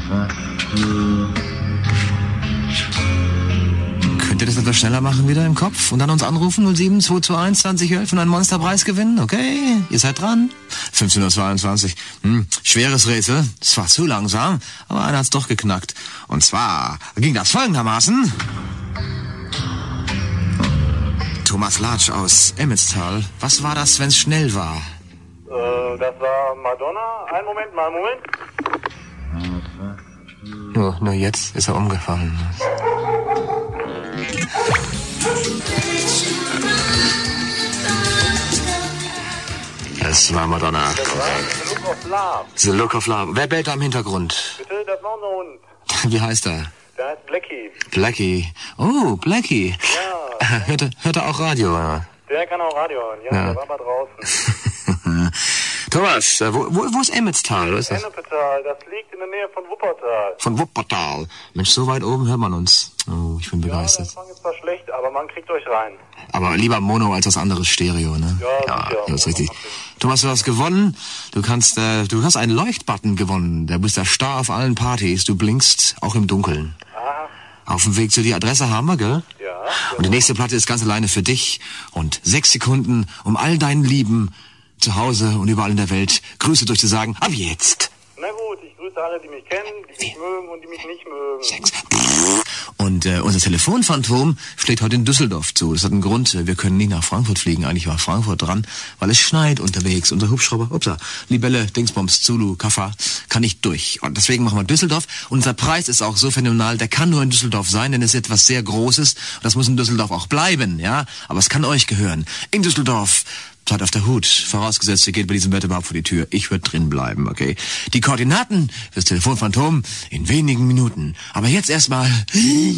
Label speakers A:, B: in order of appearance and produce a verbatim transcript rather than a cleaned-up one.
A: Könnt ihr das etwas schneller machen wieder im Kopf und dann uns anrufen? null sieben zwei zwei eins zwanzig elf und einen Monsterpreis gewinnen? Okay, ihr seid dran. fünfzehn Uhr zweiundzwanzig. Hm, schweres Rätsel. Es war zu langsam, aber einer hat's doch geknackt. Und zwar ging das folgendermaßen. Thomas Latsch aus Emmetstal. Was war das, wenn's schnell war?
B: Äh, das war Madonna. Einen Moment mal, Moment.
A: Nur, nur jetzt ist er umgefallen. Es war Madonna.
B: Das war The Look of Love.
A: The Look of Love. Wer bellt da im Hintergrund?
B: Bitte, das war unser Hund.
A: Wie heißt er?
B: Der heißt Blackie.
A: Blackie. Oh, Blackie.
B: Ja.
A: Hört er, hört er auch Radio? Ja?
B: Der kann auch Radio hören. Ja,
A: Ja.
B: der war mal draußen.
A: Thomas, äh, wo, wo, wo ist Emmetstal? Wo ist das?
B: Ennepetal, das liegt in der Nähe von Wuppertal.
A: Von Wuppertal. Mensch, so weit oben hört man uns. Oh, ich bin
B: Ja,
A: begeistert.
B: das Empfang ist zwar schlecht, aber man kriegt euch rein.
A: Aber lieber Mono als das andere Stereo, ne?
B: Ja, sicher.
A: das ist richtig. Thomas, du hast gewonnen. Du kannst, äh, du hast einen Leuchtbutton gewonnen. Der bist der Star auf allen Partys. Du blinkst auch im Dunkeln.
B: Aha.
A: Auf dem Weg zu die Adresse haben wir, gell?
B: Ja.
A: Und die nächste Platte ist ganz alleine für dich. Und sechs Sekunden, um all deinen Lieben zu Hause und überall in der Welt Grüße durchzusagen. Ab jetzt.
B: Na gut, ich grüße alle, die mich kennen, die mich mögen und die mich nicht mögen.
A: Sechs. Und äh, unser Telefonphantom schlägt heute in Düsseldorf zu. Das hat einen Grund. Wir können nicht nach Frankfurt fliegen. Eigentlich war Frankfurt dran, weil es schneit unterwegs. Unser Hubschrauber, upsa, Libelle, Dingsbums, Zulu, Kaffa, kann nicht durch. Und deswegen machen wir Düsseldorf. Und unser Preis ist auch so phänomenal, der kann nur in Düsseldorf sein, denn es ist etwas sehr Großes. Und das muss in Düsseldorf auch bleiben, ja. Aber es kann euch gehören. In Düsseldorf. Seid auf der Hut. Vorausgesetzt, ihr geht bei diesem Wetter überhaupt vor die Tür. Ich würde drin bleiben, okay? Die Koordinaten fürs Telefonphantom in wenigen Minuten. Aber jetzt erstmal...